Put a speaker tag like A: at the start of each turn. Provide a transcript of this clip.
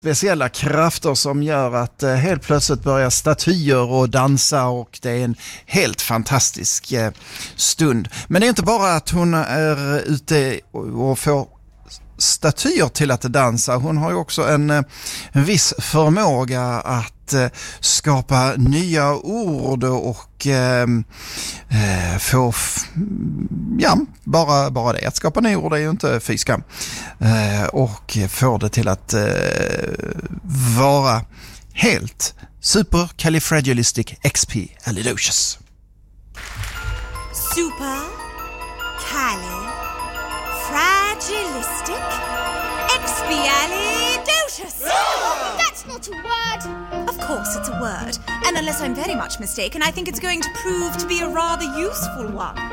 A: speciella krafter som gör att helt plötsligt börjar statyer och dansa, och det är en helt fantastisk stund. Men det är inte bara att hon är ute och får statyer till att dansa. Hon har ju också en viss förmåga att skapa nya ord och få bara det. Att skapa nya ord är ju inte fyskam. Och får det till att vara helt supercalifragilisticexpialidocious.
B: Supercalifragilisticexpialidocious. That's not a word. Of course it's a word. And unless I'm very much mistaken, I think it's going to prove to be a rather useful one.